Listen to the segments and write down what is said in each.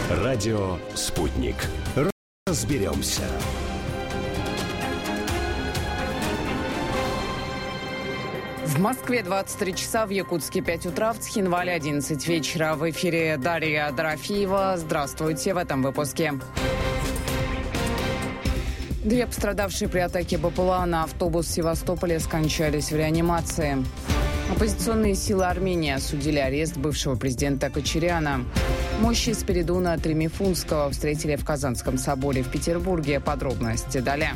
Радио «Спутник». Разберемся. В Москве 23 часа, в Якутске 5 утра, в Цхинвале 11 вечера. В эфире Дарья Дорофеева. Здравствуйте в этом выпуске. Две пострадавшие при атаке БПЛА на автобус в Севастополе скончались в реанимации. Оппозиционные силы Армении осудили арест бывшего президента Кочаряна. Мощи Спиридуна Тремифунского встретили в Казанском соборе в Петербурге. Подробности далее.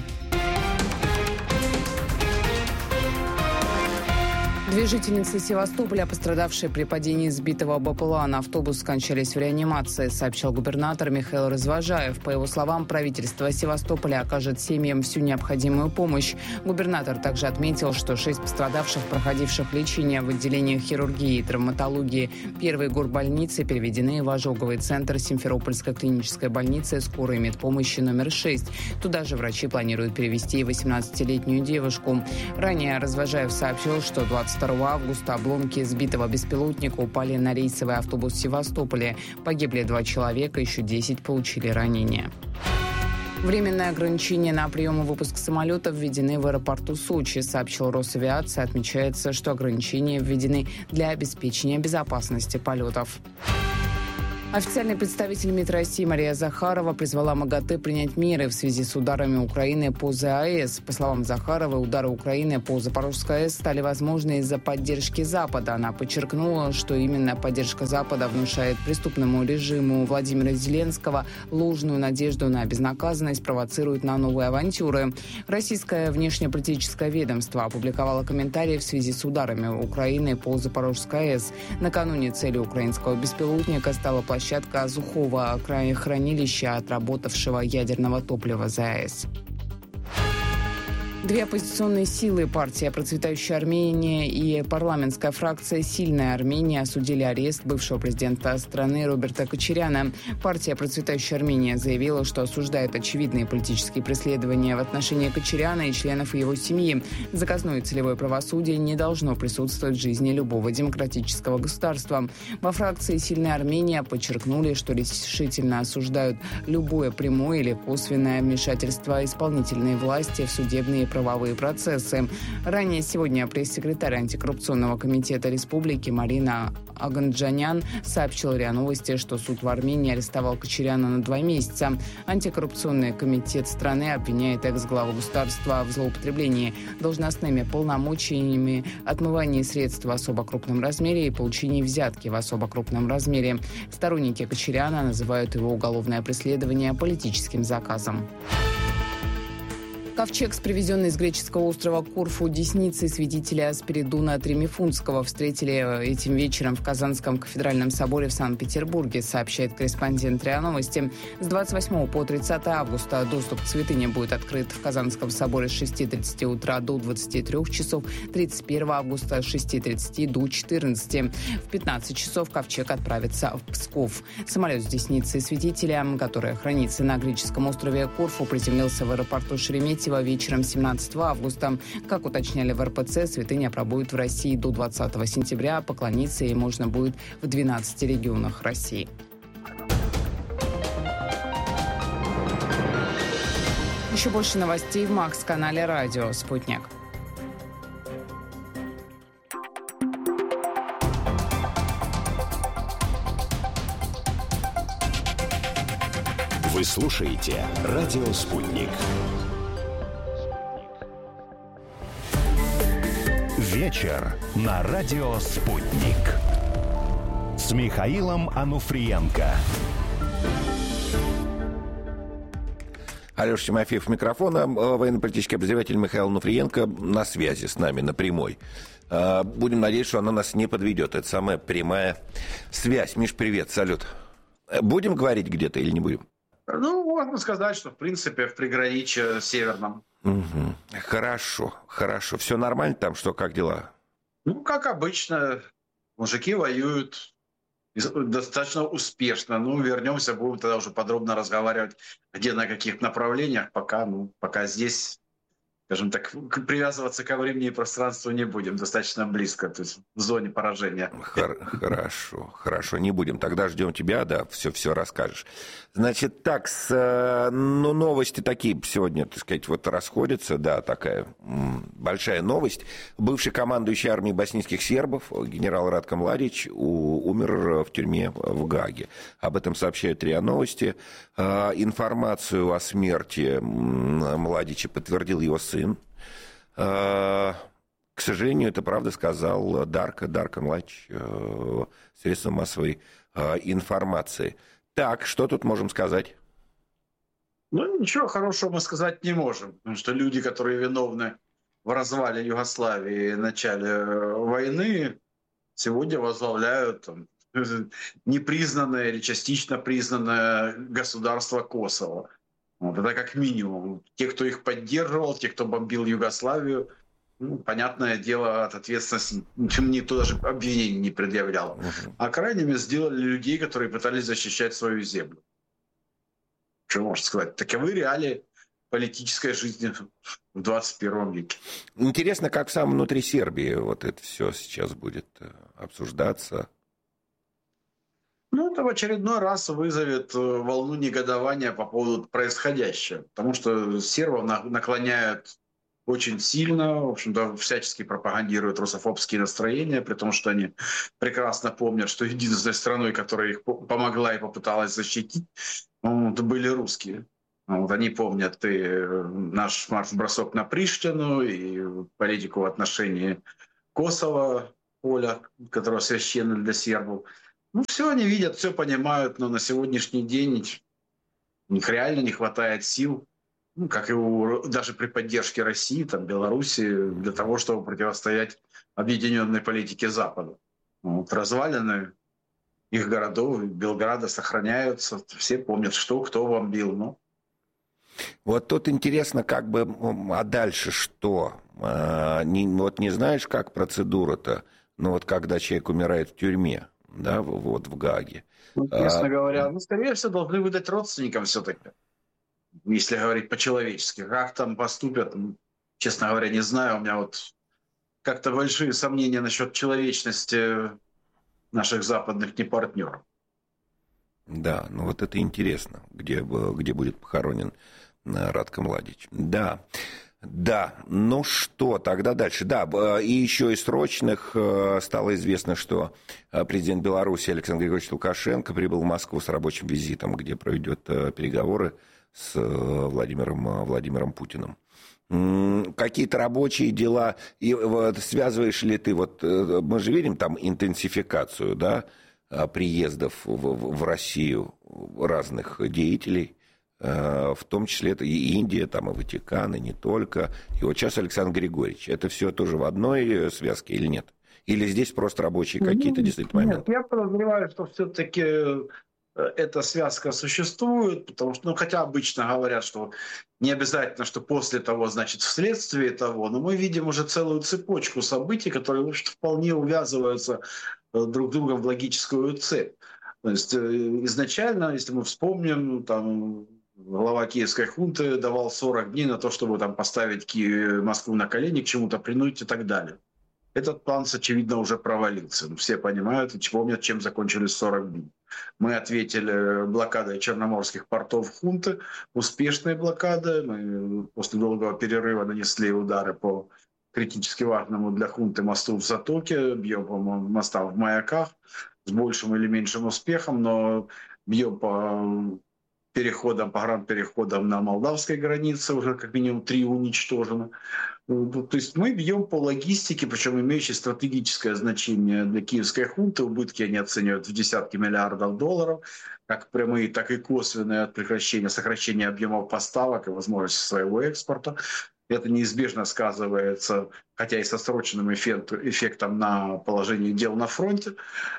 Две жительницы Севастополя, пострадавшие при падении сбитого БПЛА на автобус, скончались в реанимации, сообщил губернатор Михаил Развожаев. По его словам, правительство Севастополя окажет семьям всю необходимую помощь. Губернатор также отметил, что 6 пострадавших, проходивших лечение в отделениях хирургии и травматологии первой горбольницы, переведены в ожоговый центр Симферопольской клинической больницы скорой медпомощи номер 6. Туда же врачи планируют перевести 18-летнюю девушку. Ранее Развожаев сообщил, что 22 августа обломки сбитого беспилотника упали на рейсовый автобус в Севастополе. Погибли 2 человека, еще 10 получили ранения. Временные ограничения на прием и выпуск самолетов введены в аэропорту Сочи, сообщил Росавиация. Отмечается, что ограничения введены для обеспечения безопасности полетов. Официальный представитель МИД России Мария Захарова призвала МАГАТЭ принять меры в связи с ударами Украины по ЗАЭС. По словам Захаровой, удары Украины по Запорожской АЭС стали возможны из-за поддержки Запада. Она подчеркнула, что именно поддержка Запада внушает преступному режиму Владимира Зеленского ложную надежду на безнаказанность, провоцирует на новые авантюры. Российское внешнеполитическое ведомство опубликовало комментарии в связи с ударами Украины по Запорожской АЭС. Накануне целью украинского беспилотника стала площадка Азухова, хранилища отработавшего ядерного топлива ЗАЭС. Две оппозиционные силы, партия «Процветающая Армения» и парламентская фракция «Сильная Армения» осудили арест бывшего президента страны Роберта Кочаряна. Партия «Процветающая Армения» заявила, что осуждает очевидные политические преследования в отношении Кочаряна и членов его семьи. Заказное и целевое правосудие не должно присутствовать в жизни любого демократического государства. Во фракции «Сильная Армения» подчеркнули, что решительно осуждают любое прямое или косвенное вмешательство исполнительной власти в судебные и правовые процессы. Ранее сегодня пресс-секретарь антикоррупционного комитета республики Марина Аганджанян сообщила РИА Новости, что суд в Армении арестовал Кочаряна на 2 месяца. Антикоррупционный комитет страны обвиняет экс-главу государства в злоупотреблении должностными полномочиями, отмывании средств в особо крупном размере и получении взятки в особо крупном размере. Сторонники Кочаряна называют его уголовное преследование политическим заказом. Ковчег, привезенный с греческого острова Корфу десницей святителя Спиридуна Тремифунского, встретили этим вечером в Казанском кафедральном соборе в Санкт-Петербурге, сообщает корреспондент РИА Новости. С 28 по 30 августа доступ к святыне будет открыт в Казанском соборе с 6:30 утра до 23 часов, 31 августа с 6:30 до 14. В 15 часов ковчег отправится в Псков. Самолет с десницей святителя, которая хранится на греческом острове Корфу, приземлился в аэропорту Шереметьево вечером 17 августа. Как уточняли в РПЦ, святыня пробудет в России до 20 сентября. Поклониться ей можно будет в 12 регионах России. Еще больше новостей в Макс-канале «Радио Спутник». Вы слушаете «Радио Спутник». Вечер на радио «Спутник» с Михаилом Ануфриенко. Алеша Тимофеев у микрофона, военно-политический обозреватель Михаил Ануфриенко на связи с нами, на прямой. Будем надеяться, что она нас не подведет. Это самая прямая связь. Миш, привет, салют. Будем говорить где-то или не будем? Ну, можно сказать, что, в принципе, в приграничье северном. Угу. Хорошо. Все нормально там? Что, как дела? Ну, как обычно, мужики воюют достаточно успешно. Ну, вернемся, будем тогда уже подробно разговаривать, где, на каких направлениях. Пока здесь скажем так, привязываться ко времени и пространству не будем, достаточно близко, то есть в зоне поражения. Хорошо, не будем. Тогда ждем тебя, да, все расскажешь. Значит, так, новости такие сегодня, так сказать, вот расходятся, да, такая большая новость. Бывший командующий армией боснийских сербов, генерал Ратко Младич, умер в тюрьме в Гааге. Об этом сообщают РИА Новости. Информацию о смерти Младича подтвердил его сын. К сожалению, это правда сказал Дарко Младич, средства массовой информации. Так, что тут можем сказать? Ну, ничего хорошего мы сказать не можем, потому что люди, которые виновны в развале Югославии в начале войны, сегодня возглавляют непризнанное или частично признанное государство Косово. Вот это как минимум. Те, кто их поддерживал, те, кто бомбил Югославию, понятное дело, от ответственности никто даже обвинений не предъявлял. А крайними сделали людей, которые пытались защищать свою землю. Что можно сказать? Таковы реалии политической жизни в 21 веке. Интересно, как сам внутри Сербии вот это все сейчас будет обсуждаться. Ну, это в очередной раз вызовет волну негодования по поводу происходящего. Потому что сербов наклоняют очень сильно, в общем-то, всячески пропагандируют русофобские настроения, при том, что они прекрасно помнят, что единственной страной, которая их помогла и попыталась защитить, были русские. Вот они помнят и наш марш-бросок на Приштину, и политику в отношении Косово, поля, которое священно для сербов. Ну, все они видят, все понимают, но на сегодняшний день у них реально не хватает сил, как и даже при поддержке России, Беларуси, для того, чтобы противостоять объединенной политике Запада. Вот, развалины их городов, Белграда сохраняются, все помнят, что кто бомбил. Вот тут интересно, а дальше что? Не знаешь, как процедура-то, когда человек умирает в тюрьме, да, вот в Гааге. Честно говоря, скорее всего, должны выдать родственникам все-таки, если говорить по-человечески. Как там поступят, честно говоря, не знаю. У меня как-то большие сомнения насчет человечности наших западных непартнеров. Да, это интересно, где будет похоронен Ратко Младич. Да, ну что, тогда дальше. Да, и еще из срочных стало известно, что президент Беларуси Александр Григорьевич Лукашенко прибыл в Москву с рабочим визитом, где проведет переговоры с Владимиром Путиным. Какие-то рабочие дела, и связываешь ли ты, мы же видим там интенсификацию, да, приездов в Россию разных деятелей, в том числе это и Индия, и Ватикан, и не только. И вот сейчас Александр Григорьевич. Это все тоже в одной связке или нет? Или здесь просто рабочие какие-то действительно моменты? Нет, я подозреваю, что все-таки эта связка существует, потому что, хотя обычно говорят, что не обязательно, что после того, значит, вследствие того, но мы видим уже целую цепочку событий, которые, в общем-то, вполне увязываются друг с другом в логическую цепь. То есть изначально, если мы вспомним, глава киевской хунты давал 40 дней на то, чтобы поставить Москву на колени, к чему-то принудить и так далее. Этот план, очевидно, уже провалился. Все понимают и помнят, чем закончились 40 дней. Мы ответили блокадой черноморских портов хунты, успешной блокадой. Мы после долгого перерыва нанесли удары по критически важному для хунты мосту в Затоке, бьем по мостам в Маяках с большим или меньшим успехом, но бьем по погранпереходам на молдавской границе, уже как минимум 3 уничтожено. То есть мы бьем по логистике, причем имеющей стратегическое значение для киевской хунты. Убытки они оценивают в десятки миллиардов долларов, как прямые, так и косвенные от сокращения объемов поставок и возможности своего экспорта. Это неизбежно сказывается, хотя и со срочным эффектом на положении дел на фронте.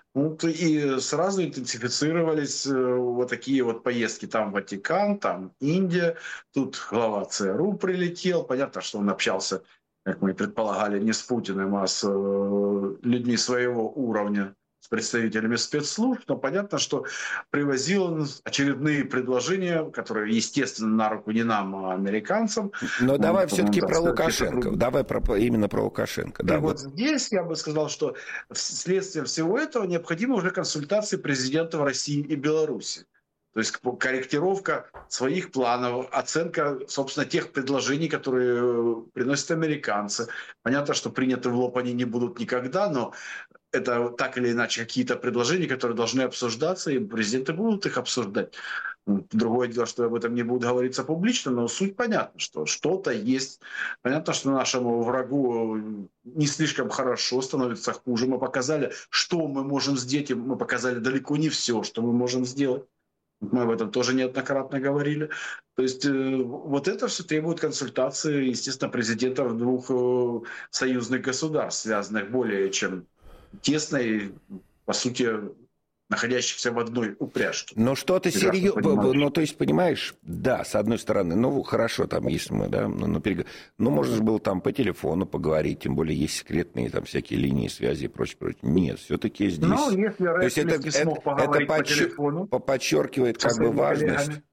И сразу интенсифицировались такие поездки. Там Ватикан, там Индия, тут глава ЦРУ прилетел. Понятно, что он общался, как мы предполагали, не с Путиным, а с людьми своего уровня, с представителями спецслужб, но понятно, что привозил он очередные предложения, которые, естественно, на руку не нам, а американцам. Но давай все-таки про Лукашенко. Давай именно про Лукашенко. Да, вот здесь я бы сказал, что вследствие всего этого необходимы уже консультации президентов России и Беларуси. То есть корректировка своих планов, оценка, собственно, тех предложений, которые приносят американцы. Понятно, что приняты в лоб они не будут никогда, но это так или иначе какие-то предложения, которые должны обсуждаться, и президенты будут их обсуждать. Другое дело, что об этом не будет говориться публично, но суть понятна, что что-то есть. Понятно, что нашему врагу не слишком хорошо, становится хуже. Мы показали, что мы можем сделать, и мы показали далеко не все, что мы можем сделать. Мы об этом тоже неоднократно говорили. То есть вот это все требует консультации, естественно, президентов двух союзных государств, связанных более чем тесно и, по сути, находящихся в одной упряжке. Но что-то серьезное, ну, то есть, понимаешь, да, с одной стороны, ну, хорошо, там, если мы, да, ну, можно же было там по телефону поговорить, тем более есть секретные там всякие линии связи и прочее, прочее. Нет, все-таки здесь... Ну, если Рэдклифф не смог поговорить по телефону... подчеркивает как бы важность...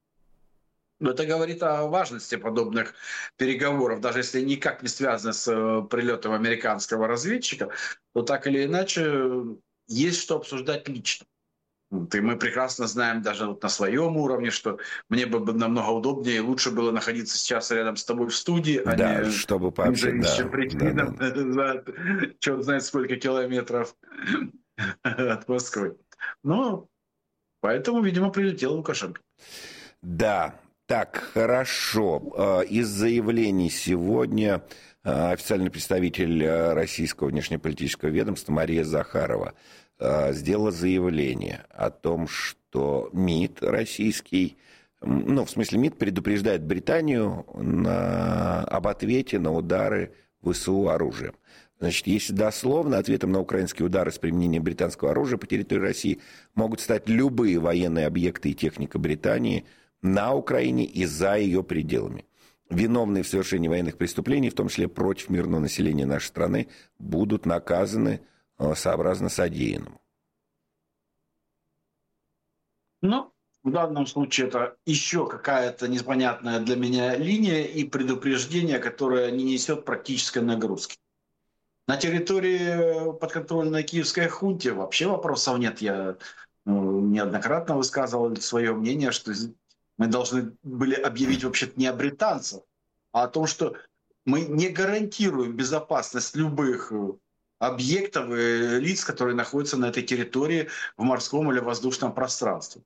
Но это говорит о важности подобных переговоров. Даже если никак не связано с прилетом американского разведчика, то так или иначе есть что обсуждать лично. И мы прекрасно знаем даже вот на своем уровне, что мне бы намного удобнее и лучше было находиться сейчас рядом с тобой в студии, а не чтобы пообщаться, за черт знает сколько километров от Москвы. Но поэтому, видимо, прилетел Лукашенко. Да. Так, хорошо. Из заявлений сегодня официальный представитель российского внешнеполитического ведомства Мария Захарова сделала заявление о том, что МИД российский, ну, в смысле МИД предупреждает Британию об ответе на удары ВСУ оружием. Значит, если дословно, ответом на украинские удары с применением британского оружия по территории России могут стать любые военные объекты и техника Британии на Украине и за ее пределами. Виновные в совершении военных преступлений, в том числе против мирного населения нашей страны, будут наказаны сообразно содеянному. Ну, в данном случае это еще какая-то непонятная для меня линия и предупреждение, которое не несет практической нагрузки. На территории подконтрольной киевской хунте вообще вопросов нет. Я неоднократно высказывал свое мнение, что мы должны были объявить вообще-то не о британцах, а о том, что мы не гарантируем безопасность любых объектов и лиц, которые находятся на этой территории в морском или воздушном пространстве.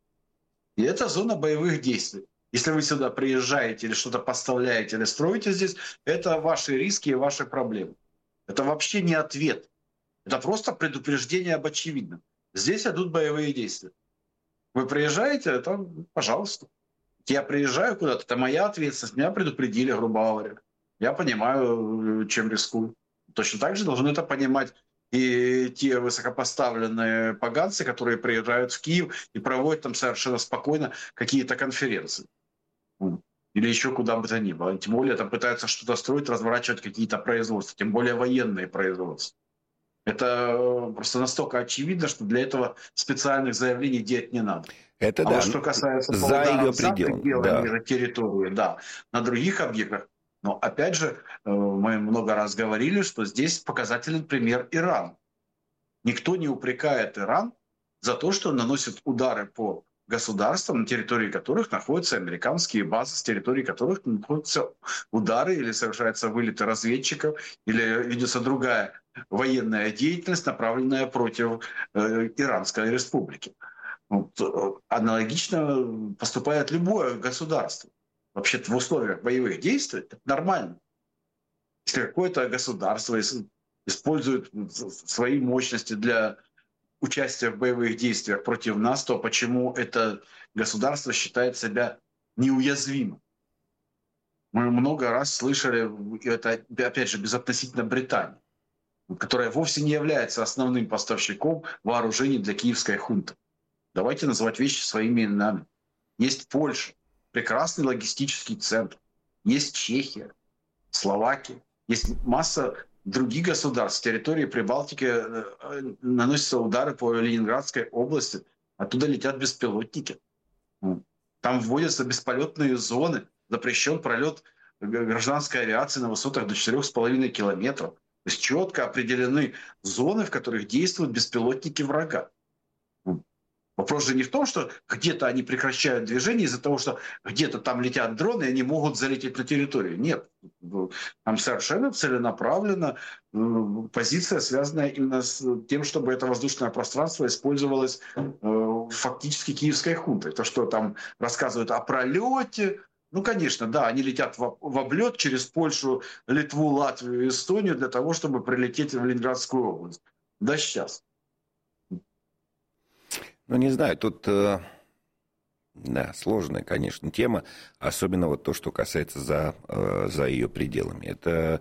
И это зона боевых действий. Если вы сюда приезжаете или что-то поставляете или строите здесь, это ваши риски и ваши проблемы. Это вообще не ответ. Это просто предупреждение об очевидном. Здесь идут боевые действия. Вы приезжаете, это пожалуйста. Я приезжаю куда-то, это моя ответственность. Меня предупредили, грубо говоря. Я понимаю, чем рискую. Точно так же должны это понимать и те высокопоставленные поганцы, которые приезжают в Киев и проводят там совершенно спокойно какие-то конференции. Или еще куда бы то ни было. Тем более там пытаются что-то строить, разворачивать какие-то производства, тем более военные производства. Это просто настолько очевидно, что для этого специальных заявлений делать не надо. Это вот что касается за ее пределами территории, да, на других объектах. Но опять же, мы много раз говорили, что здесь показательный пример Иран. Никто не упрекает Иран за то, что он наносит удары по государствам, на территории которых находятся американские базы, с территории которых находятся удары или совершаются вылеты разведчиков, или ведется другая военная деятельность, направленная против Иранской республики. Вот, аналогично поступает любое государство. Вообще-то в условиях боевых действий это нормально. Если какое-то государство использует свои мощности для участия в боевых действиях против нас, то почему это государство считает себя неуязвимым? Мы много раз слышали, и это, опять же, безотносительно Британии, которая вовсе не является основным поставщиком вооружений для киевской хунты. Давайте называть вещи своими именами. Есть Польша, прекрасный логистический центр. Есть Чехия, Словакия. Есть масса других государств, с территории Прибалтики наносятся удары по Ленинградской области, оттуда летят беспилотники. Там вводятся бесполетные зоны, запрещен пролет гражданской авиации на высотах до 4,5 километров. То есть четко определены зоны, в которых действуют беспилотники врага. Вопрос же не в том, что где-то они прекращают движение из-за того, что где-то там летят дроны, и они могут залететь на территорию. Нет. Там совершенно целенаправленно позиция, связанная именно с тем, чтобы это воздушное пространство использовалось фактически киевской хунтой. То, что там рассказывают о пролете, ну, конечно, да, они летят в облет через Польшу, Литву, Латвию, Эстонию для того, чтобы прилететь в Ленинградскую область. Да, сейчас. Ну, не знаю, тут, да, сложная, конечно, тема, особенно вот то, что касается за ее пределами. Это,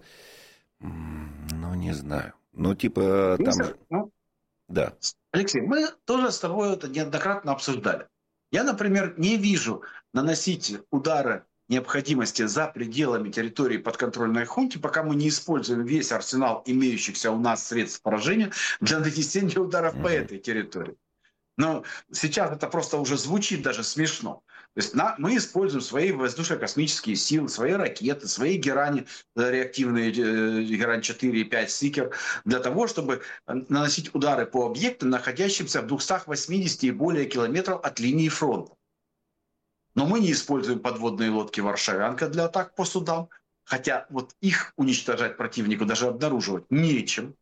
ну, не знаю, ну, типа, там... Да. Алексей, мы тоже с тобой это неоднократно обсуждали. Я, например, не вижу наносить удары необходимости за пределами территории подконтрольной хунте, пока мы не используем весь арсенал имеющихся у нас средств поражения для нанесения ударов по этой территории. Но сейчас это просто уже звучит даже смешно. То есть мы используем свои воздушно-космические силы, свои ракеты, свои Герани, реактивные Герань-4 и 5 Сикер, для того, чтобы наносить удары по объектам, находящимся в 280 и более километров от линии фронта. Но мы не используем подводные лодки «Варшавянка» для атак по судам, хотя вот их уничтожать противнику даже обнаруживать нечем.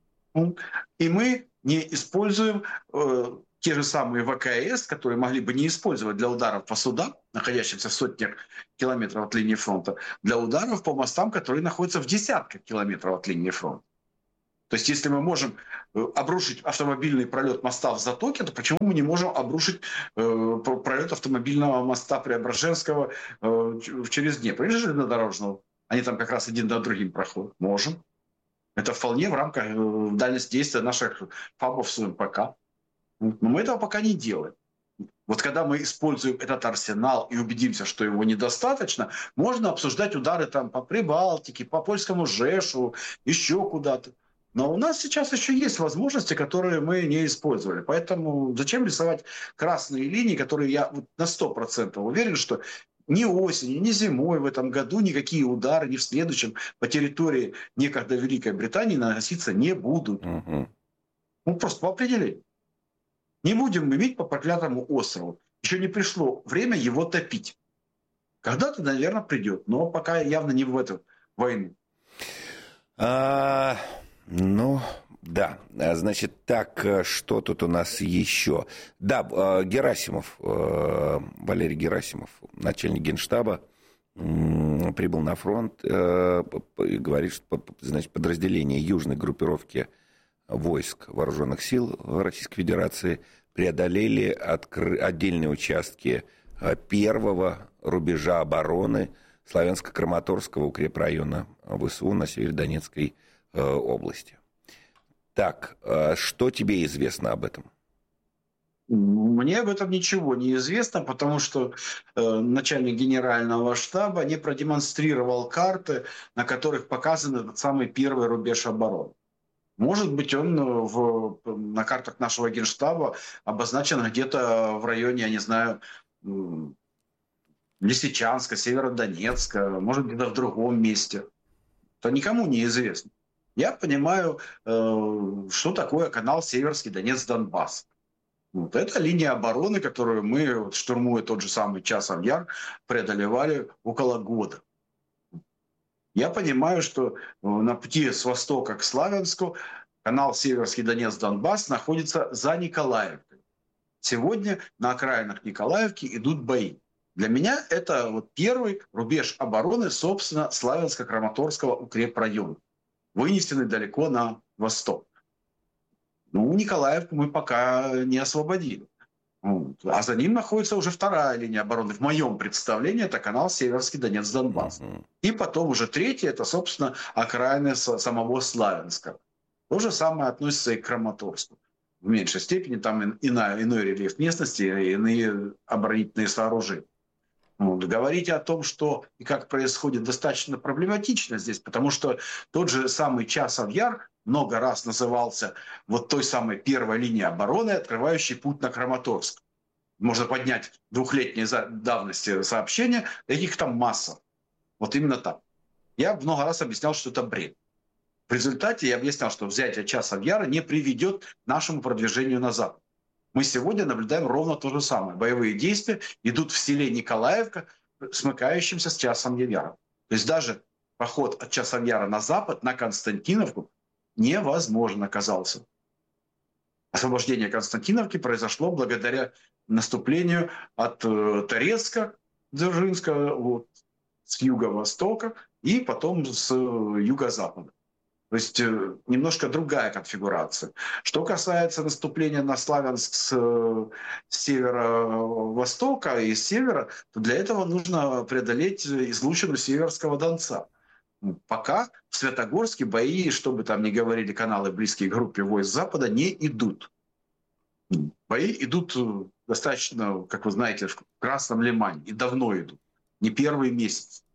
И мы не используем те же самые ВКС, которые могли бы не использовать для ударов по судам, находящимся в сотнях километров от линии фронта, для ударов по мостам, которые находятся в десятках километров от линии фронта. То есть если мы можем обрушить автомобильный пролет моста в Затоке, то почему мы не можем обрушить пролет автомобильного моста Преображенского через Днепр или железнодорожного? Они там как раз один над другим проходят. Можем. Это вполне в рамках дальности действия наших ФАБов с УМПК. Но мы этого пока не делаем. Вот когда мы используем этот арсенал и убедимся, что его недостаточно, можно обсуждать удары там по Прибалтике, по польскому Жешу, еще куда-то. Но у нас сейчас еще есть возможности, которые мы не использовали. Поэтому зачем рисовать красные линии, которые я на 100% уверен, что ни осенью, ни зимой в этом году никакие удары, ни в следующем по территории некогда Великой Британии наноситься не будут. Ну, просто по определению. Не будем иметь по проклятому острову. Еще не пришло время его топить. Когда-то, наверное, придет. Но пока явно не в эту войну. Ну, да. Значит, так, что тут у нас еще? Да, Герасимов, Валерий Герасимов, начальник Генштаба, прибыл на фронт и говорит, что, значит, подразделение южной группировки войск Вооруженных сил Российской Федерации преодолели отдельные участки первого рубежа обороны Славянско-Краматорского укрепрайона ВСУ на Северодонецкой области. Так, что тебе известно об этом? Мне об этом ничего не известно, потому что начальник генерального штаба не продемонстрировал карты, на которых показан этот самый первый рубеж обороны. Может быть, он на картах нашего генштаба обозначен где-то в районе, я не знаю, Лисичанска, Северодонецка, может, где-то в другом месте. Это никому не известно. Я понимаю, что такое канал Северский Донец-Донбасс. Вот это линия обороны, которую мы, штурмуя тот же самый Часов Яр, преодолевали около года. Я понимаю, что на пути с востока к Славянску канал Северский Донец-Донбасс находится за Николаевкой. Сегодня на окраинах Николаевки идут бои. Для меня это вот первый рубеж обороны, собственно, Славянско-Краматорского укрепрайона, вынесенный далеко на восток. Ну, Николаевку мы пока не освободили. А за ним находится уже вторая линия обороны. В моем представлении это канал Северский Донец-Донбасс. И потом уже третья, это, собственно, окраины самого Славянска. То же самое относится и к Краматорску. В меньшей степени там иной рельеф местности, иные оборонительные сооружения. Говорить о том, что и как происходит, достаточно проблематично здесь, потому что тот же самый Часов-Яр много раз назывался вот той самой первой линией обороны, открывающей путь на Краматорск. Можно поднять 2-летней давности сообщения, таких там масса. Вот именно так. Я много раз объяснял, что это бред. В результате я объяснял, что взятие Часов-Яра не приведет к нашему продвижению на запад. Мы сегодня наблюдаем ровно то же самое. Боевые действия идут в селе Николаевка, смыкающимся с Часом-Яром. То есть даже поход от Часов-Яра на запад, на Константиновку, невозможен оказался. Освобождение Константиновки произошло благодаря наступлению от Торецка, Дзержинского, вот, с юго-востока и потом с юго-запада. То есть немножко другая конфигурация. Что касается наступления на Славянск с северо-востока и с севера, то для этого нужно преодолеть излучину Северского Донца. Пока в Святогорске бои, что бы там ни говорили каналы, близкие к группе войск Запада, не идут. Бои идут достаточно, как вы знаете, в Красном Лимане. И давно идут. Не первый месяц.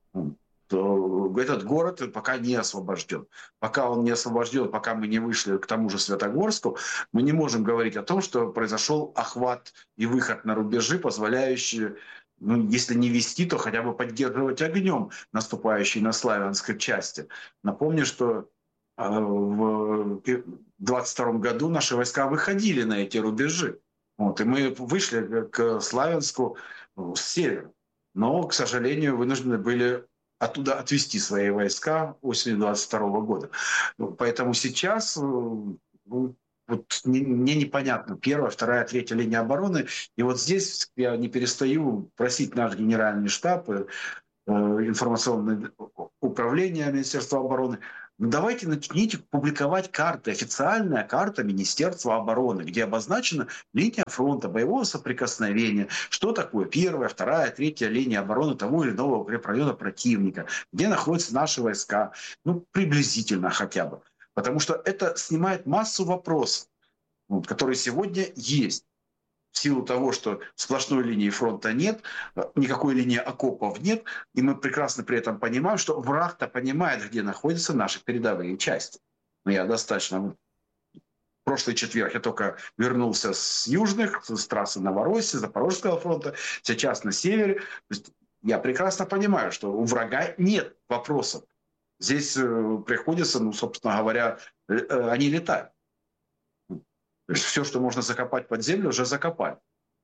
Этот город пока не освобожден. Пока он не освобожден, пока мы не вышли к тому же Святогорску, мы не можем говорить о том, что произошел охват и выход на рубежи, позволяющие, если не вести, то хотя бы поддерживать огнем наступающие на славянской части. Напомню, что в 22 году наши войска выходили на эти рубежи. Вот, и мы вышли к Славянску с севера. Но, к сожалению, вынуждены были оттуда отвести свои войска осенью 22 года. Поэтому сейчас вот мне непонятно, 1-я, 2-я, 3-я линия обороны. И вот здесь я не перестаю просить наш генеральный штаб, информационное управление Министерства обороны, давайте начните публиковать карты, официальная карта Министерства обороны, где обозначена линия фронта, боевого соприкосновения, что такое 1-я, 2-я, 3-я линия обороны того или иного укрепрайона противника, где находятся наши войска, приблизительно хотя бы. Потому что это снимает массу вопросов, которые сегодня есть. В силу того, что сплошной линии фронта нет, никакой линии окопов нет, и мы прекрасно при этом понимаем, что враг-то понимает, где находятся наши передовые части. Но я достаточно... В прошлый четверг я только вернулся с южных, с трассы Новороссии, Запорожского фронта, сейчас на севере. То есть я прекрасно понимаю, что у врага нет вопросов. Здесь приходится, собственно говоря, они летают. То есть все, что можно закопать под землю, уже закопали.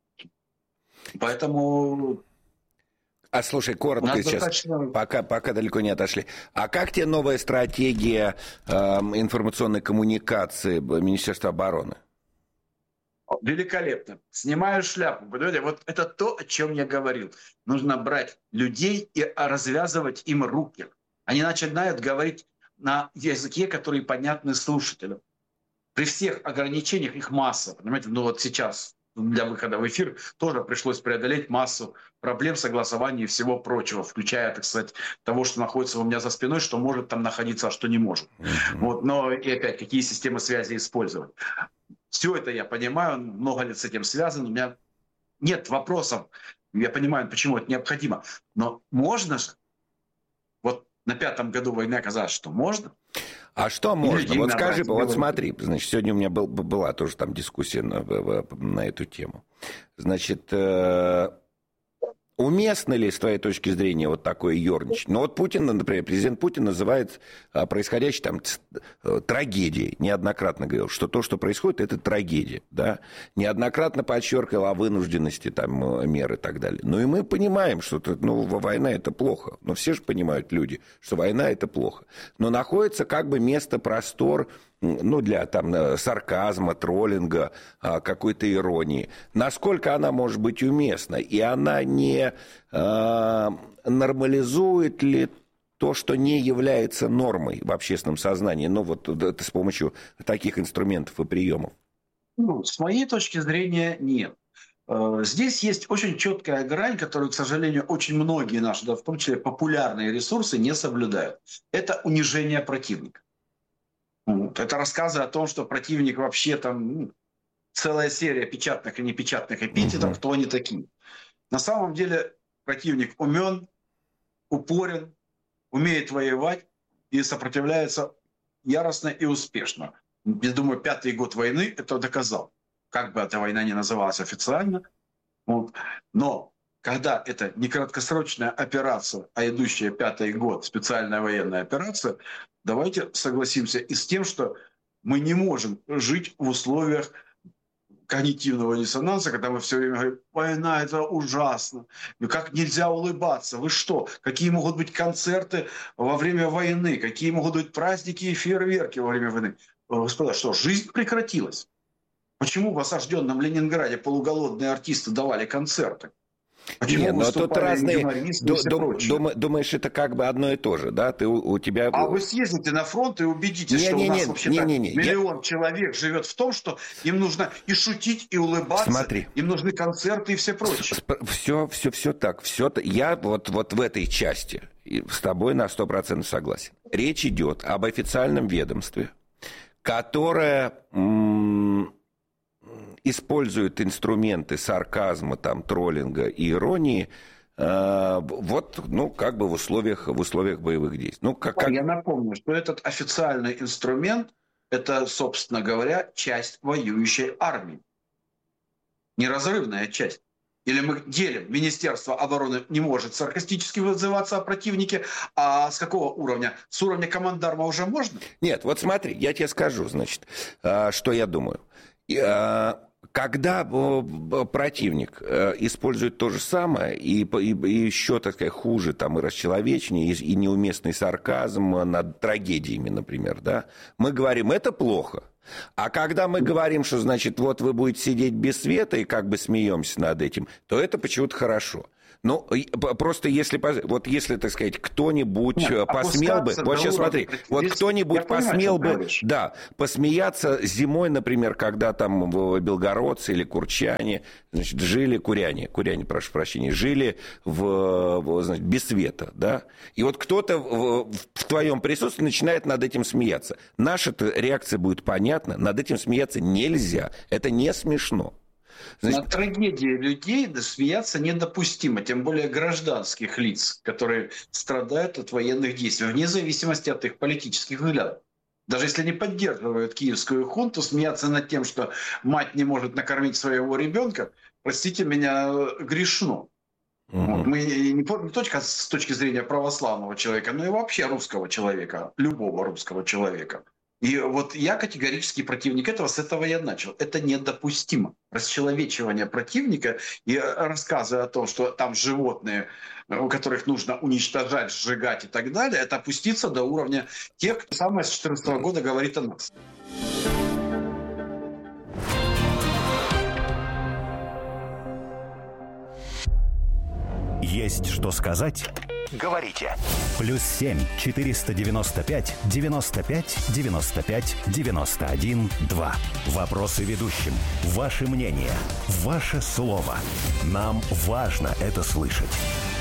Поэтому... Слушай, коротко сейчас, достаточно... пока далеко не отошли. А как тебе новая стратегия информационной коммуникации Министерства обороны? Великолепно. Снимаю шляпу. Понимаете, вот это то, о чем я говорил. Нужно брать людей и развязывать им руки. Они начинают говорить на языке, который понятный слушателям. При всех ограничениях их масса. Понимаете, вот сейчас для выхода в эфир тоже пришлось преодолеть массу проблем согласования и всего прочего, включая, так сказать, того, что находится у меня за спиной, что может там находиться, а что не может. Вот, но и опять, какие системы связи использовать. Все это я понимаю, много лет с этим связано, у меня нет вопросов, я понимаю, почему это необходимо. Но можно же? Вот на 5-м году войны оказалось, что можно. А что можно? Вот скажи, вот смотри, значит, сегодня у меня была тоже там дискуссия на эту тему. Значит, уместно ли, с твоей точки зрения, вот такое ерничание? Ну вот Путин, например, президент Путин называет происходящее там трагедией. Неоднократно говорил, что то, что происходит, это трагедия. Да? Неоднократно подчеркивал о вынужденности там, мер и так далее. Ну и мы понимаем, что война это плохо. Но все же понимают люди, что война это плохо. Но находится как бы место, простор для там сарказма, троллинга, какой-то иронии. Насколько она может быть уместна? И она не нормализует ли то, что не является нормой в общественном сознании, вот это с помощью таких инструментов и приемов? С моей точки зрения, нет. Здесь есть очень четкая грань, которую, к сожалению, очень многие наши, в том числе популярные ресурсы, не соблюдают. Это унижение противника. Это рассказы о том, что противник вообще там целая серия печатных и непечатных эпитетов, кто они такие. На самом деле противник умен, упорен, умеет воевать и сопротивляется яростно и успешно. Я думаю, 5-й год войны это доказал. Как бы эта война ни называлась официально. Вот. Но когда это не краткосрочная операция, а идущая 5-й год, специальная военная операция, давайте согласимся и с тем, что мы не можем жить в условиях когнитивного диссонанса, когда мы все время говорим, война — это ужасно, как нельзя улыбаться, вы что, какие могут быть концерты во время войны, какие могут быть праздники и фейерверки во время войны. Господа, что, жизнь прекратилась? Почему в осажденном Ленинграде полуголодные артисты давали концерты? Нет, но тут разные... Думаешь, это как бы одно и то же, да? У тебя... А вы съездите на фронт и убедитесь, что у нас вообще-то миллион человек живет в том, что им нужно и шутить, и улыбаться, Смотри. Им нужны концерты и все прочее. Все так. Я вот в этой части с тобой на 100% согласен. Речь идет об официальном ведомстве, которое... используют инструменты сарказма, там, троллинга и иронии, как бы в условиях боевых действий. Я напомню, что этот официальный инструмент – это, собственно говоря, часть воюющей армии. Неразрывная часть. Или мы делим, Министерство обороны не может саркастически вызываться о противнике, а с какого уровня? С уровня командарма уже можно? Нет, вот смотри, я тебе скажу, значит, что я думаю. Когда противник использует то же самое, и еще, так сказать, хуже, там, и расчеловечение, и неуместный сарказм над трагедиями, например, да, мы говорим, это плохо. А когда мы говорим, что, значит, вот вы будете сидеть без света, и как бы смеемся над этим, то это почему-то хорошо. Ну, просто если, так сказать, кто-нибудь посмел бы... Вот сейчас смотри, вот кто-нибудь посмел бы, посмеяться зимой, например, когда там белгородцы или курчане, значит, куряне, прошу прощения, жили значит, без света, да? И вот кто-то в твоем присутствии начинает над этим смеяться. Наша-то реакция будет понятна, над этим смеяться нельзя, это не смешно. Значит, на трагедии людей смеяться недопустимо, тем более гражданских лиц, которые страдают от военных действий, вне зависимости от их политических взглядов. Даже если не поддерживают киевскую хунту, смеяться над тем, что мать не может накормить своего ребенка, простите меня, грешно. Вот. Мы не только с точки зрения православного человека, но и вообще русского человека, любого русского человека. И вот я категорически противник этого, с этого я начал. Это недопустимо. Расчеловечивание противника и рассказы о том, что там животные, у которых нужно уничтожать, сжигать и так далее, это опуститься до уровня тех, кто самое с 2014 года говорит о нас. Есть что сказать? Говорите. +7 495 95 95 91 2. Вопросы ведущим. Ваше мнение. Ваше слово. Нам важно это слышать.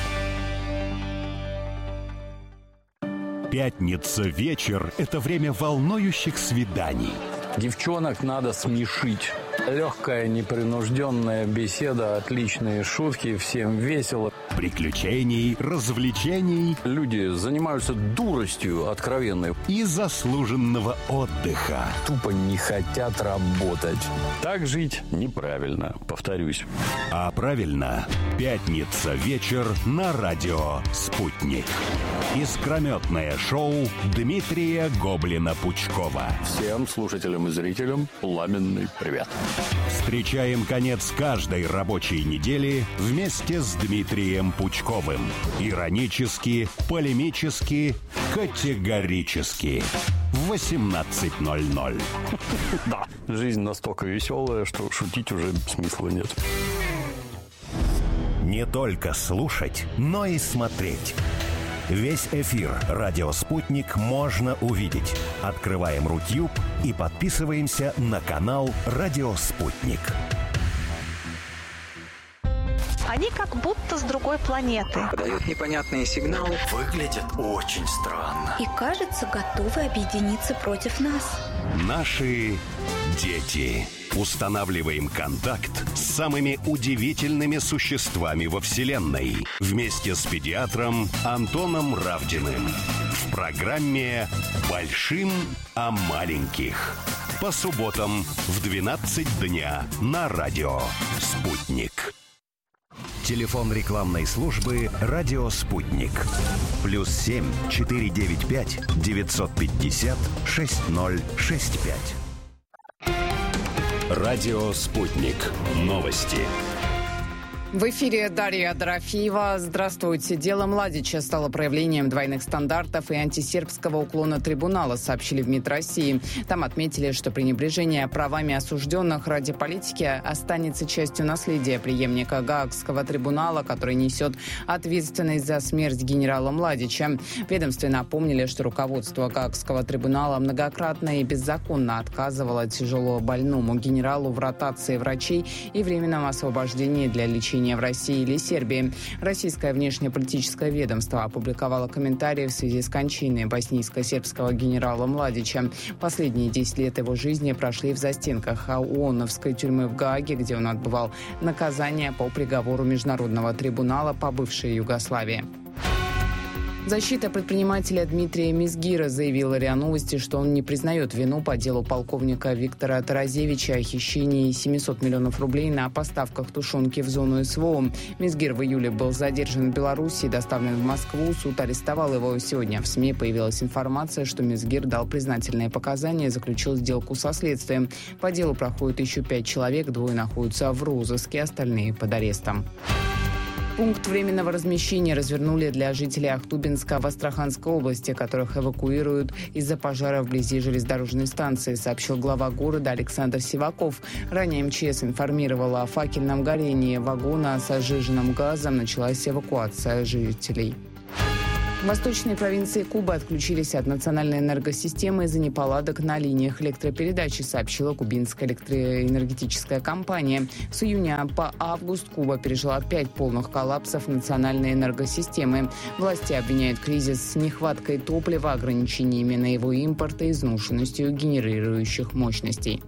Пятница вечер – это время волнующих свиданий. Девчонок надо смешить. Легкая, непринужденная беседа, отличные шутки, всем весело. Приключений, развлечений. Люди занимаются дуростью откровенной. И заслуженного отдыха. Тупо не хотят работать. Так жить неправильно, повторюсь. А правильно, пятница вечер на радио «Спутник». Искрометное шоу Дмитрия Гоблина-Пучкова. Всем слушателям и зрителям пламенный привет. Встречаем конец каждой рабочей недели вместе с Дмитрием Пучковым. Иронически, полемически, категорически. В 18:00. Да, жизнь настолько веселая, что шутить уже смысла нет. Не только слушать, но и смотреть. Весь эфир «Радио Спутник» можно увидеть. Открываем Рутюб и подписываемся на канал «Радио Спутник». Они как будто с другой планеты. Подают непонятные сигналы. Выглядят очень странно. И, кажется, готовы объединиться против нас. Наши дети. Устанавливаем контакт с самыми удивительными существами во Вселенной вместе с педиатром Антоном Равдиным в программе «Большим о маленьких». По субботам в 12 дня на радио «Спутник». Телефон рекламной службы «Радио Спутник». +7 495 950 6065. Радио «Спутник». Новости. В эфире Дарья Дорофеева. Здравствуйте. Дело Младича стало проявлением двойных стандартов и антисербского уклона трибунала, сообщили в МИД России. Там отметили, что пренебрежение правами осужденных ради политики останется частью наследия преемника Гаагского трибунала, который несет ответственность за смерть генерала Младича. В ведомстве напомнили, что руководство Гаагского трибунала многократно и беззаконно отказывало тяжело больному генералу в ротации врачей и временном освобождении для лечения в России или Сербии. Российское внешнеполитическое ведомство опубликовало комментарии в связи с кончиной боснийско-сербского генерала Младича. Последние 10 лет его жизни прошли в застенках ООНовской тюрьмы в Гааге, где он отбывал наказание по приговору Международного трибунала по бывшей Югославии. Защита предпринимателя Дмитрия Мизгира заявила РИА Новости, что он не признает вину по делу полковника Виктора Таразевича о хищении 700 миллионов рублей на поставках тушенки в зону СВО. Мизгир в июле был задержан в Беларуси и доставлен в Москву. Суд арестовал его сегодня. В СМИ появилась информация, что Мизгир дал признательные показания и заключил сделку со следствием. По делу проходит еще 5 человек, 2 находятся в розыске, остальные под арестом. Пункт временного размещения развернули для жителей Ахтубинска в Астраханской области, которых эвакуируют из-за пожара вблизи железнодорожной станции, сообщил глава города Александр Сиваков. Ранее МЧС информировала о факельном горении вагона с сжиженным газом. Началась эвакуация жителей. В восточной провинции Кубы отключились от национальной энергосистемы из-за неполадок на линиях электропередачи, сообщила кубинская электроэнергетическая компания. С июня по август Куба пережила 5 полных коллапсов национальной энергосистемы. Власти обвиняют кризис с нехваткой топлива, ограничениями на его импорт и изношенностью генерирующих мощностей.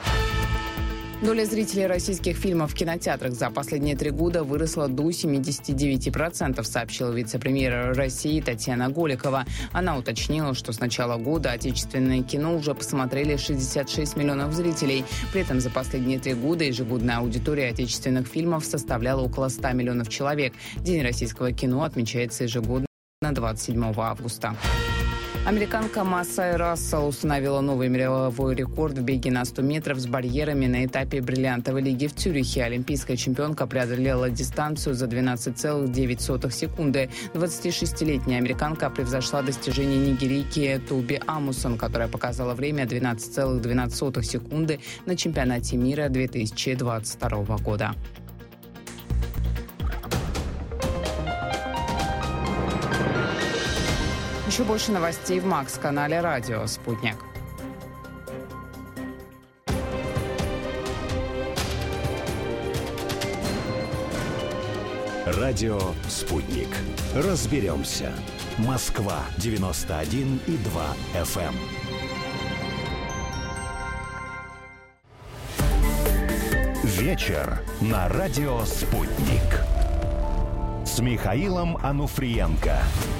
Доля зрителей российских фильмов в кинотеатрах за последние 3 года выросла до 79%, сообщила вице-премьер России Татьяна Голикова. Она уточнила, что с начала года отечественное кино уже посмотрели 66 миллионов зрителей. При этом за последние 3 года ежегодная аудитория отечественных фильмов составляла около 100 миллионов человек. День российского кино отмечается ежегодно 27 августа. Американка Массай Рассел установила новый мировой рекорд в беге на 100 метров с барьерами на этапе бриллиантовой лиги в Цюрихе. Олимпийская чемпионка преодолела дистанцию за 12,9 секунды. 26-летняя американка превзошла достижение нигерийки Тоби Амусон, которая показала время 12,12 секунды на чемпионате мира 2022 года. Еще больше новостей в Макс-канале «Радио Спутник». Радио «Спутник». Разберемся. Москва 91,2 FM. Вечер на радио «Спутник» с Михаилом Ануфриенко.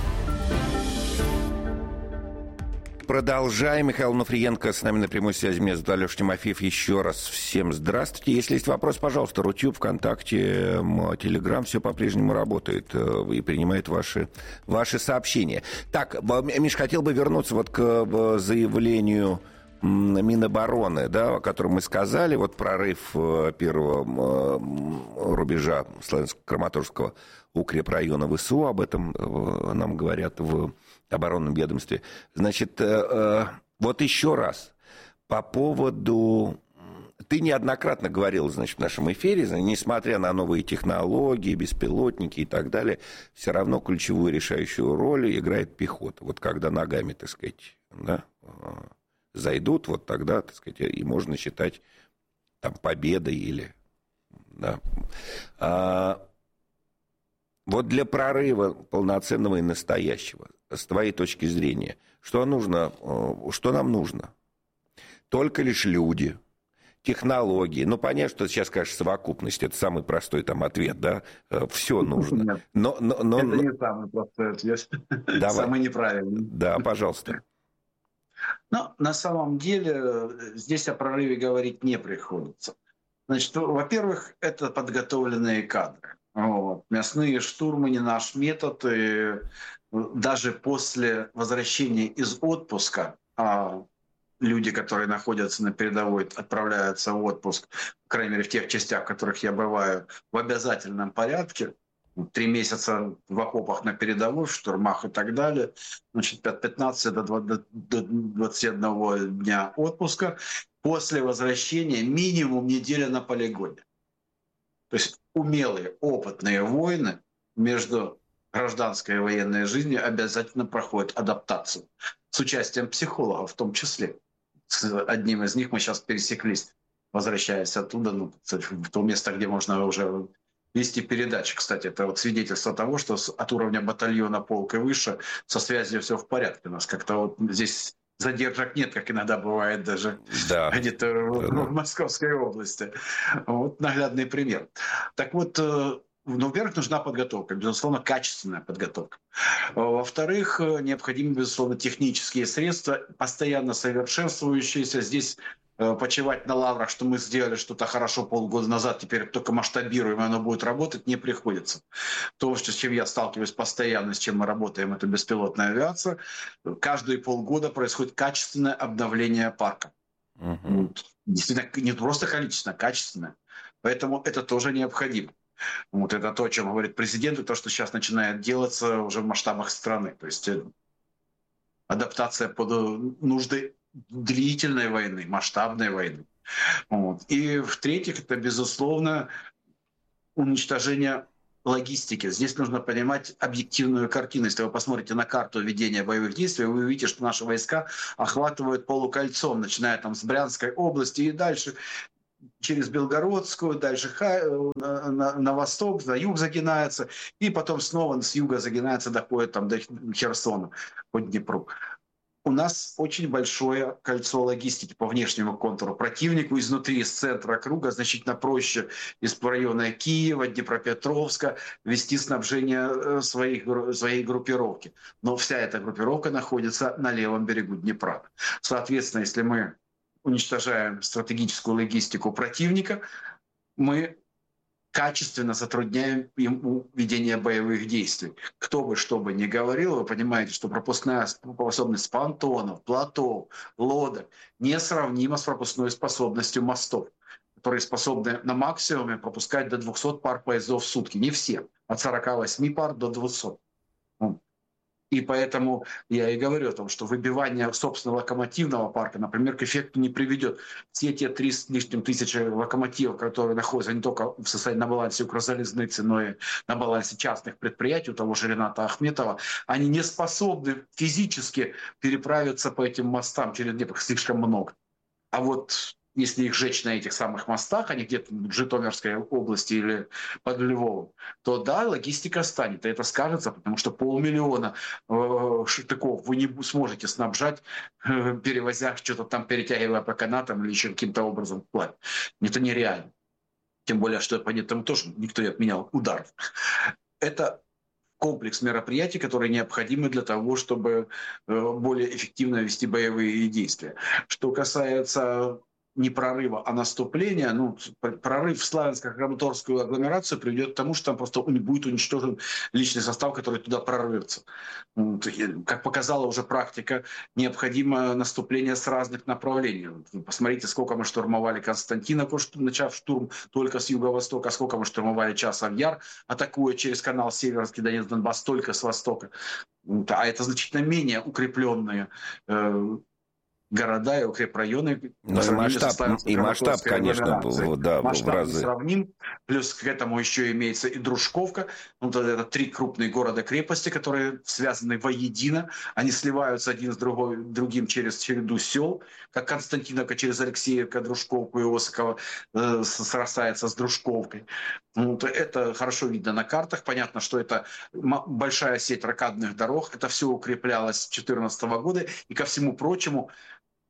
Продолжаем. Михаил Ануфриенко с нами на прямой связи. Меня зовут Алеша Тимофеев. Еще раз всем здравствуйте. Если есть вопрос, пожалуйста, Рутюб, ВКонтакте, Телеграм, все по-прежнему работает и принимает ваши сообщения. Так, Миш, хотел бы вернуться вот к заявлению Минобороны, да, о котором мы сказали, вот прорыв первого рубежа Славянско-Краматорского укрепрайона ВСУ, об этом нам говорят в оборонном ведомстве. Значит, вот еще раз, по поводу... Ты неоднократно говорил, значит, в нашем эфире, несмотря на новые технологии, беспилотники и так далее, все равно ключевую решающую роль играет пехота. Вот когда ногами, так сказать, да, зайдут, вот тогда, так сказать, и можно считать там победой или... Да. Вот для прорыва полноценного и настоящего, с твоей точки зрения, что нам нужно? Только лишь люди, технологии. Ну, понятно, что сейчас, конечно, совокупность. Это самый простой там ответ, да? Все нужно. Нет, это не самый простой ответ. Давай. Самый неправильный. Да, пожалуйста. Но на самом деле здесь о прорыве говорить не приходится. Значит, во-первых, это подготовленные кадры. Вот. Мясные штурмы не наш метод. И даже после возвращения из отпуска, люди, которые находятся на передовой, отправляются в отпуск, по крайней мере, в тех частях, в которых я бываю, в обязательном порядке. 3 месяца в окопах на передовой, в штурмах и так далее. Значит, от 15 до 21 дня отпуска. После возвращения минимум неделя на полигоне. То есть умелые, опытные воины между гражданской и военной жизнью обязательно проходят адаптацию. С участием психологов в том числе. С одним из них мы сейчас пересеклись, возвращаясь оттуда, в то место, где можно уже вести передачи. Кстати, это вот свидетельство того, что от уровня батальона, полк и выше со связью все в порядке. У нас как-то вот здесь задержек нет, как иногда бывает даже где-то в Московской области. Вот наглядный пример. Так вот, во-первых, нужна подготовка, безусловно, качественная подготовка. Во-вторых, необходимы, безусловно, технические средства, постоянно совершенствующиеся. Здесь почивать на лаврах, что мы сделали что-то хорошо полгода назад, теперь только масштабируем, и оно будет работать, не приходится. То, с чем я сталкиваюсь постоянно, с чем мы работаем, это беспилотная авиация. Каждые полгода происходит качественное обновление парка. Действительно, не просто количественно, а качественное. Поэтому это тоже необходимо. Вот это то, о чем говорит президент, и то, что сейчас начинает делаться уже в масштабах страны. То есть адаптация под нужды длительной войны, масштабной войны. Вот. И в-третьих, это, безусловно, уничтожение логистики. Здесь нужно понимать объективную картину. Если вы посмотрите на карту ведения боевых действий, вы увидите, что наши войска охватывают полукольцом, начиная там с Брянской области и дальше через Белгородскую, дальше на восток, на юг загинается, и потом снова с юга загинается, доходит там до Херсона, по Днепру. У нас очень большое кольцо логистики по внешнему контуру. Противнику изнутри, из центра круга, значительно проще из района Киева, Днепропетровска вести снабжение своей группировки. Но вся эта группировка находится на левом берегу Днепра. Соответственно, если мы уничтожаем стратегическую логистику противника, мы качественно затрудняем ему ведение боевых действий. Кто бы что бы ни говорил, вы понимаете, что пропускная способность понтонов, плотов, лодок несравнима с пропускной способностью мостов, которые способны на максимуме пропускать до 200 пар поездов в сутки. Не все. От 48 пар до 200. И поэтому я и говорю о том, что выбивание собственного локомотивного парка, например, к эффекту не приведет. Все те 3 с лишним тысячи локомотивов, которые находятся не только в состоянии на балансе Укрзалезницы, но и на балансе частных предприятий, у того же Рената Ахметова, они не способны физически переправиться по этим мостам через Днепр, слишком много. А вот если их сжечь на этих самых мостах, а не где-то в Житомирской области или под Львовом, то да, логистика станет. И это скажется, потому что 500 000 штыков вы не сможете снабжать, перевозя что-то там, перетягивая по канатам или еще каким-то образом вплавь. Это нереально. Тем более, что по этому тоже никто не отменял ударов. Это комплекс мероприятий, которые необходимы для того, чтобы более эффективно вести боевые действия. Что касается не прорыва, а наступления, прорыв в Славянско-Краматорскую агломерацию приведет к тому, что там просто будет уничтожен личный состав, который туда прорвется. Как показала уже практика, необходимо наступление с разных направлений. Посмотрите, сколько мы штурмовали Константиновку, начав штурм только с юго-востока, сколько мы штурмовали Часов Яр, атакуя через канал Северский Донец, Донбасс только с востока. А это значительно менее укрепленные города и укрепрайоны. Масштаб, конечно, масштаб в разы. Сравним. Плюс к этому еще имеется и Дружковка. Это 3 крупные города-крепости, которые связаны воедино. Они сливаются один с другим через череду сел, как Константиновка через Алексеевка, Дружковку и Осаково срастается с Дружковкой. Это хорошо видно на картах. Понятно, что это большая сеть ракадных дорог. Это все укреплялось с 2014 года. И ко всему прочему,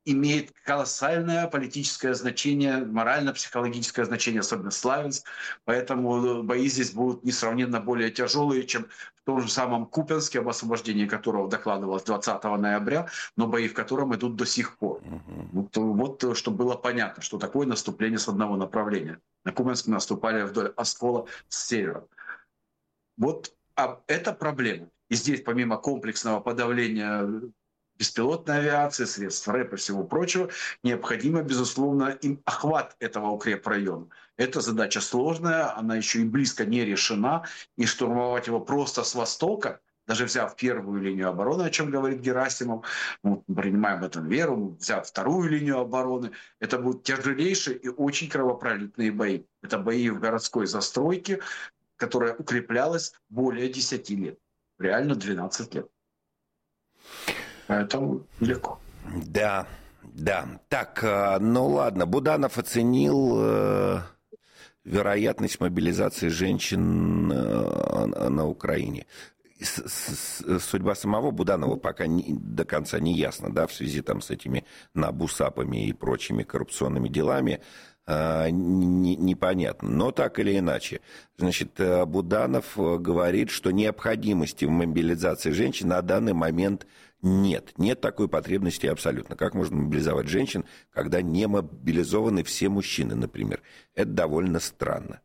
имеет колоссальное политическое значение, морально-психологическое значение, особенно Славянск. Поэтому бои здесь будут несравненно более тяжелые, чем в том же самом Купянске, об освобождении которого докладывалось 20 ноября, но бои в котором идут до сих пор. Вот чтобы было понятно, что такое наступление с одного направления. На Купянск наступали вдоль Оскола с севера. Вот это проблема. И здесь помимо комплексного подавления беспилотной авиации, средств РЭП и всего прочего, необходимо, безусловно, им охват этого укрепрайона. Эта задача сложная, она еще и близко не решена, и штурмовать его просто с востока, даже взяв первую линию обороны, о чем говорит Герасимов, мы принимаем в этом веру, взяв вторую линию обороны, это будут тяжелейшие и очень кровопролитные бои. Это бои в городской застройке, которая укреплялась более 10 лет, реально 12 лет. Поэтому легко. Да. Так, ну ладно. Буданов оценил вероятность мобилизации женщин на Украине. Судьба самого Буданова пока до конца не ясна, да, в связи там с этими набусапами и прочими коррупционными делами. Непонятно. Но так или иначе. Значит, Буданов говорит, что необходимости в мобилизации женщин на данный момент нет. Нет такой потребности абсолютно. Как можно мобилизовать женщин, когда не мобилизованы все мужчины, например? Это довольно странно.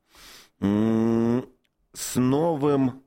С новым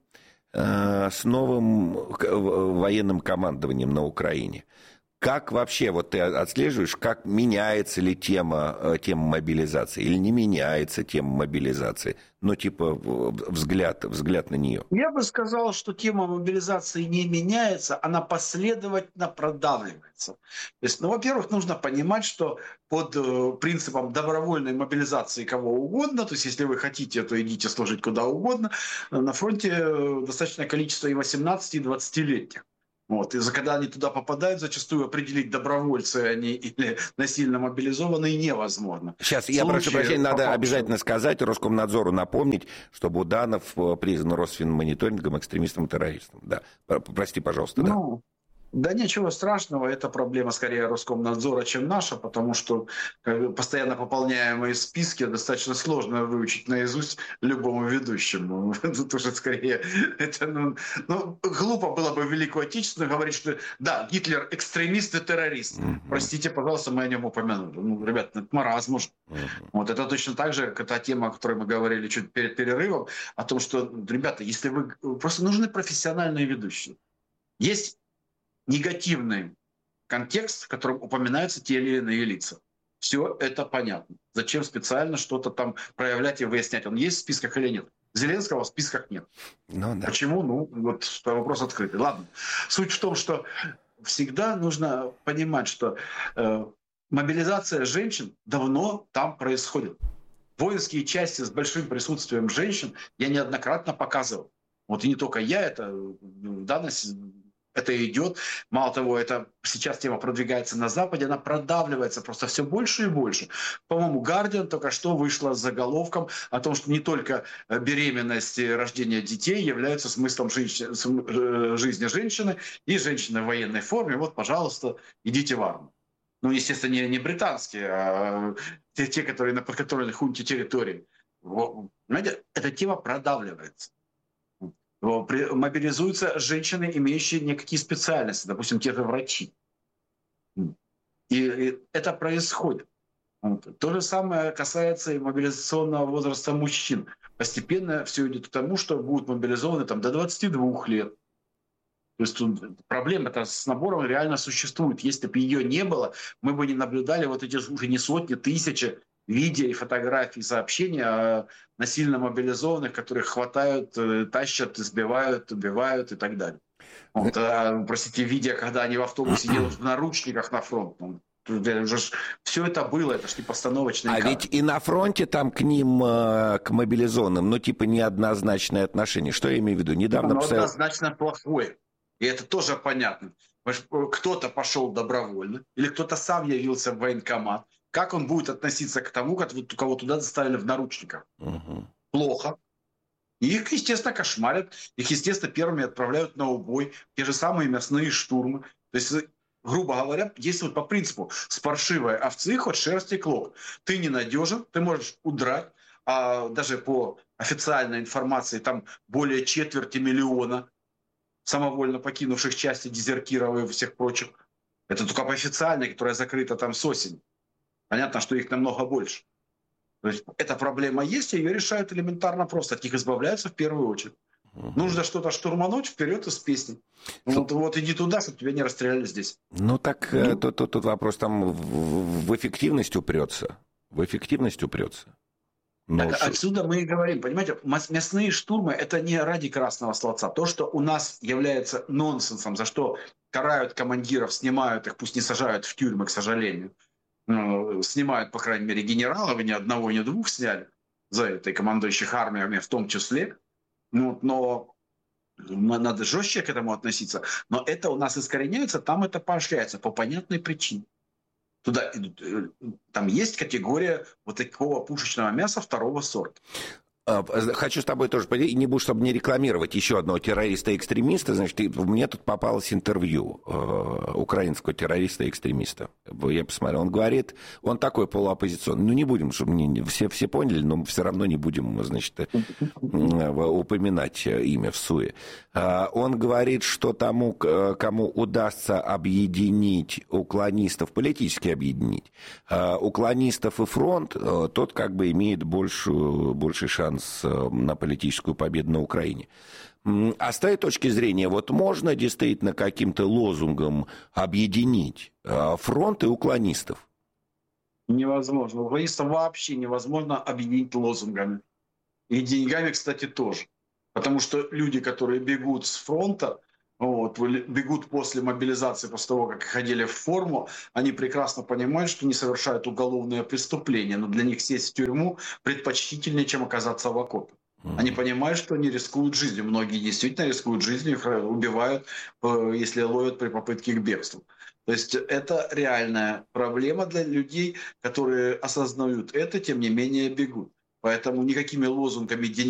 военным командованием на Украине. Как вообще, вот ты отслеживаешь, как меняется ли тема мобилизации или не меняется тема мобилизации? Ну, типа, взгляд на нее. Я бы сказал, что тема мобилизации не меняется, она последовательно продавливается. То есть, во-первых, нужно понимать, что под принципом добровольной мобилизации кого угодно, то есть, если вы хотите, то идите служить куда угодно, на фронте достаточное количество и 18, и 20-летних. Вот. И когда они туда попадают, зачастую определить, добровольцы они или насильно мобилизованные, невозможно. Сейчас, я прошу прощения, надо обязательно сказать, Роскомнадзору напомнить, что Буданов признан Росфинмониторингом экстремистом-террористом. Да. Прости, пожалуйста. Да. Да ничего страшного, это проблема скорее Роскомнадзора, чем наша, потому что постоянно пополняемые списки достаточно сложно выучить наизусть любому ведущему. Тут уже скорее это, глупо было бы в Великую Отечественную говорить, что да, Гитлер экстремист и террорист. Простите, пожалуйста, мы о нем упомянули. Ребята, это маразм уже. Вот это точно так же, как та тема, о которой мы говорили чуть перед перерывом, о том, что, ребята, если вы просто нужны профессиональные ведущие. Есть негативный контекст, в котором упоминаются те или иные лица. Все это понятно. Зачем специально что-то там проявлять и выяснять, он есть в списках или нет? Зеленского в списках нет. Да. Почему? Вот вопрос открытый. Ладно. Суть в том, что всегда нужно понимать, что мобилизация женщин давно там происходит. Воинские части с большим присутствием женщин я неоднократно показывал. Вот и не только я, это в данности... Это идет. Мало того, это сейчас тема продвигается на Западе, она продавливается просто все больше и больше. По-моему, Guardian только что вышла с заголовком о том, что не только беременность и рождение детей являются смыслом жизни женщины, и женщины в военной форме. Вот, пожалуйста, идите в армию. Ну, естественно, не британские, а те, которые на подконтрольной хунте территории. Понимаете, эта тема продавливается. Мобилизуются женщины, имеющие некие специальности, допустим, те же врачи. И это происходит. То же самое касается и мобилизационного возраста мужчин. Постепенно все идет к тому, что будут мобилизованы там, до 22 лет. То есть проблема-то с набором реально существует. Если бы ее не было, мы бы не наблюдали вот эти уже не сотни, тысячи видео и фотографий, сообщений о насильно мобилизованных, которых хватают, тащат, избивают, убивают и так далее. Вот, простите, видео, когда они в автобусе едут в наручниках на фронт. Все это было, это же не постановочные кадры. Ведь и на фронте там к ним, к мобилизованным, неоднозначное отношение. Что я имею в виду? Недавно однозначно плохое. И это тоже понятно. Кто-то пошел добровольно, или кто-то сам явился в военкомат. Как он будет относиться к тому, кого туда заставили в наручниках? Плохо. И их, естественно, кошмарят. Их, естественно, первыми отправляют на убой. Те же самые мясные штурмы. То есть грубо говоря, действуют по принципу с паршивой овцы хоть шерсти клок. Ты ненадежен, ты можешь удрать, а даже по официальной информации там более 250 000 самовольно покинувших части, дезертиров и всех прочих. Это только по официальной, которая закрыта там с осени. Понятно, что их намного больше. То есть эта проблема есть, и ее решают элементарно просто. От них избавляются в первую очередь. Нужно что-то штурмануть, вперед из песни. Вот иди туда, чтобы тебя не расстреляли здесь. Ну так тут вопрос там в эффективность упрется. В эффективность упрется. Отсюда мы и говорим, понимаете, мясные штурмы – это не ради красного словца. То, что у нас является нонсенсом, за что карают командиров, снимают их, пусть не сажают в тюрьмы, к сожалению, снимают, по крайней мере, генералов, и ни одного, ни двух сняли за это, и командующих армиями в том числе. Но надо жестче к этому относиться. Но это у нас искореняется, там это поощряется по понятной причине. Там есть категория вот такого пушечного мяса второго сорта. Хочу с тобой тоже поделиться, не буду, чтобы не рекламировать еще одного террориста-экстремиста. Значит, мне тут попалось интервью украинского террориста-экстремиста. Я посмотрел, он говорит, он такой полуоппозиционный. Ну, не будем, чтобы все поняли, но мы все равно не будем, значит, упоминать имя в суе. Он говорит, что тому, кому удастся объединить уклонистов, политически объединить, уклонистов и фронт, тот как бы имеет больший шанс на политическую победу на Украине. А с той точки зрения, вот можно действительно каким-то лозунгом объединить фронт и уклонистов? Невозможно. Уклонистов вообще невозможно объединить лозунгами. И деньгами, кстати, тоже. Потому что люди, которые бегут с фронта, бегут после мобилизации, после того, как их одели в форму, они прекрасно понимают, что не совершают уголовные преступления, но для них сесть в тюрьму предпочтительнее, чем оказаться в окопе. Они понимают, что они рискуют жизнью. Многие действительно рискуют жизнью, их убивают, если ловят при попытке к бегству. То есть это реальная проблема для людей, которые осознают это, тем не менее бегут. Поэтому никакими лозунгами